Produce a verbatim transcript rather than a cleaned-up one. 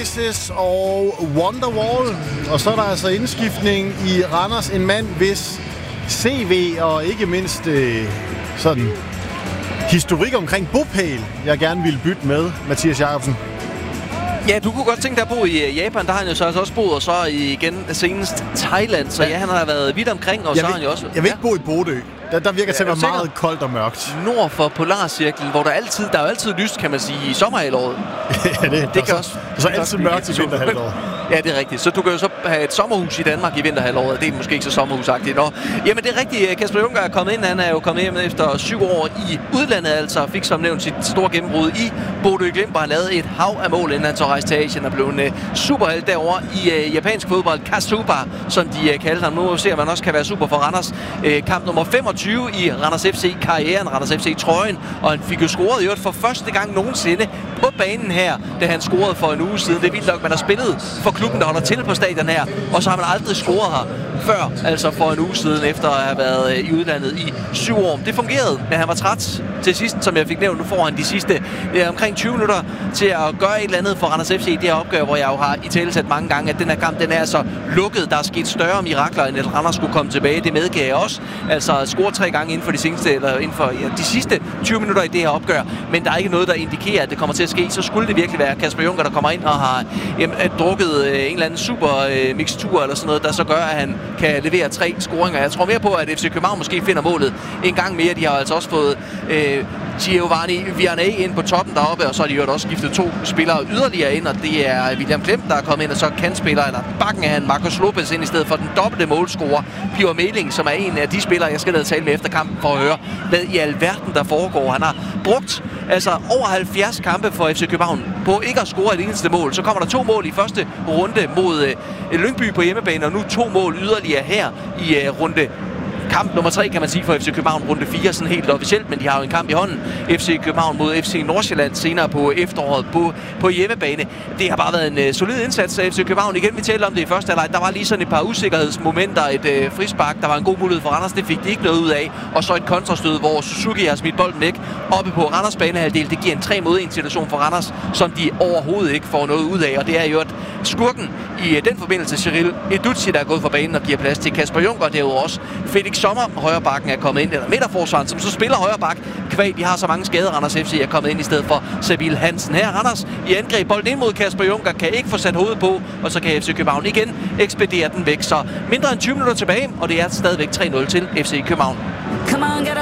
Oasis og Wonderwall. Og så er der altså indskiftning i Randers. En mand, hvis C V og ikke mindst øh, sådan historik omkring bopæl, jeg gerne ville bytte med, Mathias Jakobsen. Ja, du kunne godt tænke dig at bo i Japan. Der har han jo så altså også boet, og så igen senest Thailand. Så ja, han har været vidt omkring, og jeg så vil, har han jo også... Jeg vil ja. ikke bo i Bodø. Der, der virker ja, til at være meget koldt og mørkt. Nord for Polarcirklen, hvor der altid der er jo altid lyst, kan man sige, i sommerhalvåret. ja, det, det kan så, også. Så er altid mørkt i vinterhalvåret. Ja, det er rigtigt. Så du kan jo så have et sommerhus i Danmark i vinterhalvåret. Det er måske ikke så sommerhusagtigt. Nå, jamen det er rigtigt. Kasper Junker er kommet ind. Han er jo kommet hjem efter syv år i udlandet, altså fik som nævnt sit store gennembrud i Bodø Glimt, og han lavede et hav af mål, inden han så rejste til Asien og blev en uh, superhelt derovre i uh, japansk fodbold. Kasuba, som de uh, kaldte ham. Nu ser man også kan være super for Randers. Uh, kamp nummer femogtyve i Randers F C-karrieren, Randers F C-trøjen, og han fik jo scoret i øvrigt for første gang nogensinde på banen her, da han scorede for en uge siden. Det er vildt nok, man har spillet for klubben, der holder til på stadion her, og så har man aldrig scoret her før, altså for en uge siden, efter at have været i udlandet i syv år. Det fungerede, men han var træt til sidst, som jeg fik nævnt. Nu får han de sidste er omkring tyve minutter til at gøre et eller andet for Randers F C i det her opgør, hvor jeg jo har i talesat mange gange, at den her kamp, den er så lukket. Der er sket større mirakler, end at Randers skulle komme tilbage. Det medgav jeg også. Altså score tre gange inden for de seneste, eller inden for ja, de sidste tyve minutter i det her opgør, men der er ikke noget, der indikerer, at det kommer til at ske. Så skulle det virkelig være Kasper Junker, der kommer ind og har jamen, drukket øh, en eller anden super øh, mixtur eller sådan noget, der så gør, at han kan levere tre scoringer. Jeg tror mere på, at F C København måske finder målet en gang mere. De har altså også fået øh, Giovanni Vianney ind på toppen deroppe, og så har de jo også skiftet to spillere yderligere ind, og det er William Klem, der er kommet ind, og så kan spiller, eller bakken er han Marcos Lopez ind i stedet for den dobbelte målscorer, Pior Meling, som er en af de spillere, jeg skal lade tale med efter kampen for at høre, hvad i alverden der foregår. Han har brugt altså over halvfjerds kampe for F C København på ikke at score et eneste mål. Så kommer der to mål i første runde mod øh, Lyngby på hjemmebane, og nu to mål yderligere her i øh, runde kamp nummer tre, kan man sige, for F C København, runde fire, sådan helt officielt, men de har jo en kamp i hånden. F C København mod F C Nordsjælland senere på efteråret på, på hjemmebane. Det har bare været en uh, solid indsats af F C København. Igen, vi talte om det i første halvleg. Der var lige sådan et par usikkerhedsmomenter, et uh, frispark. Der var en god mulighed for Randers, det fik de ikke noget ud af. Og så et kontrastød, hvor Suzuki har smidt bolden væk oppe på Randers banehalvdel. Det giver en tre mod en situation for Randers, som de overhovedet ikke får noget ud af. Og det er jo et skurken i uh, den forbindelse, Cyril Edutsi, der er gået for banen og giver plads til Kasper Junker. Derudover også Felix Sommer, højrebakken, er kommet ind, eller midterforsvaren, som så spiller højreback. Kvæg, de har så mange skader. Randers F C er kommet ind i stedet for Sabil Hansen. Her Randers i angreb, bolden ind mod Kasper Junker, kan ikke få sat hovedet på, og så kan F C København igen ekspedere den væk. Så mindre end tyve minutter tilbage, og det er stadigvæk tre nul til F C København.